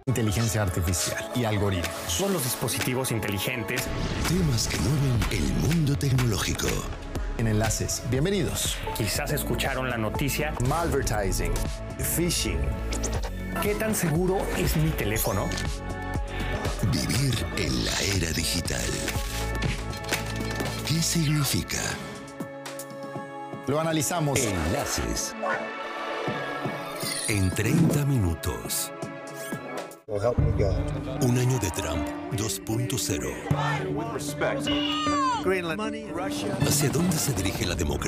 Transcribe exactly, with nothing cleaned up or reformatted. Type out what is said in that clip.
Inteligencia artificial y algoritmos. Son los dispositivos inteligentes. Temas que mueven el mundo tecnológico. En Enlaces, bienvenidos. Quizás escucharon la noticia. Malvertising, phishing. ¿Qué tan seguro es mi teléfono? Vivir en la era digital. ¿Qué significa? Lo analizamos. Enlaces. En treinta minutos. Un año de Trump dos punto cero. ¿Hacia dónde se dirige la democracia?